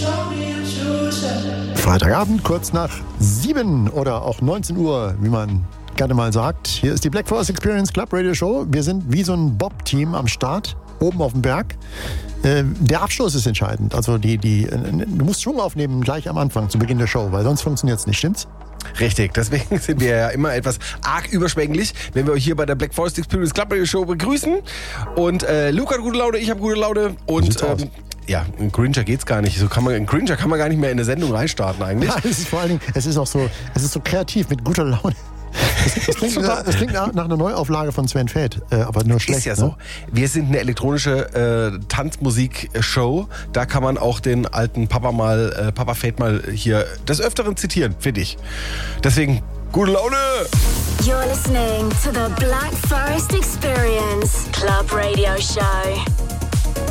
Freitagabend, kurz nach 7 oder auch 19 Uhr, wie man gerne mal sagt. Hier ist die Black Forest Experience Club Radio Show. Wir sind wie so ein Bob-Team am Start, oben auf dem Berg. Der Abschluss ist entscheidend. Also du musst Schwung aufnehmen gleich am Anfang, zu Beginn der Show, weil sonst funktioniert es nicht, stimmt's? Richtig, deswegen sind wir ja immer etwas arg überschwänglich, wenn wir euch hier bei der Black Forest Experience Club Radio Show begrüßen. Und Luke hat gute Laune, ich habe gute Laune. Und ja, in Gringer geht's gar nicht. In Gringer kann man gar nicht mehr in eine Sendung reinstarten eigentlich. Ja, es ist vor allen Dingen, es ist so kreativ mit guter Laune. Das klingt nach einer Neuauflage von Sven Väth, aber nur schlecht. Ist ja so. Wir sind eine elektronische Tanzmusik-Show. Da kann man auch den alten Papa Väth mal hier des Öfteren zitieren, finde ich. Deswegen, gute Laune! You're listening to the Black Forest Experience Club Radio Show.